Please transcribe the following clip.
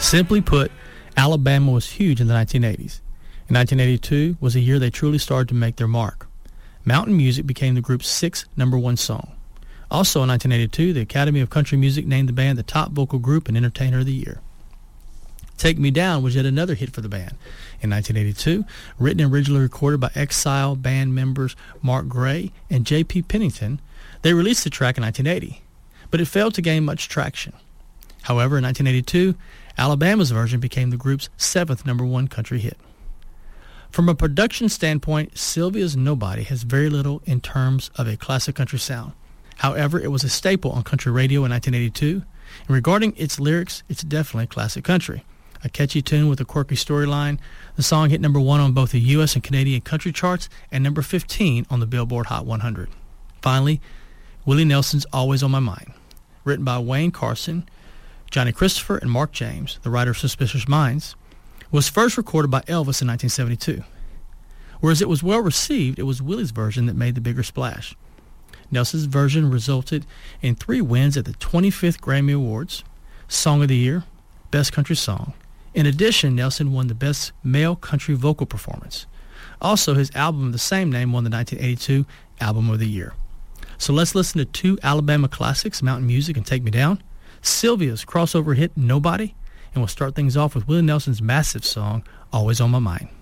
Simply put, Alabama was huge in the 1980s. In 1982 was a year they truly started to make their mark. Mountain Music became the group's sixth number one song. Also in 1982, the Academy of Country Music named the band the top vocal group and entertainer of the year. Take Me Down was yet another hit for the band. In 1982, written and originally recorded by Exile band members Mark Gray and J.P. Pennington, they released the track in 1980, but it failed to gain much traction. However, in 1982, Alabama's version became the group's seventh number one country hit. From a production standpoint, Sylvia's Nobody has very little in terms of a classic country sound. However, it was a staple on country radio in 1982, and regarding its lyrics, it's definitely classic country. A catchy tune with a quirky storyline, the song hit number one on both the U.S. and Canadian country charts and number 15 on the Billboard Hot 100. Finally, Willie Nelson's Always on My Mind. Written by Wayne Carson, Johnny Christopher, and Mark James, the writer of Suspicious Minds, was first recorded by Elvis in 1972. Whereas it was well received, it was Willie's version that made the bigger splash. Nelson's version resulted in 3 wins at the 25th Grammy Awards, Song of the Year, Best Country Song. In addition, Nelson won the Best Male Country Vocal Performance. Also, his album of the same name won the 1982 Album of the Year. So let's listen to 2 Alabama classics, Mountain Music and Take Me Down, Sylvia's crossover hit Nobody, and we'll start things off with Willie Nelson's massive song, Always on My Mind.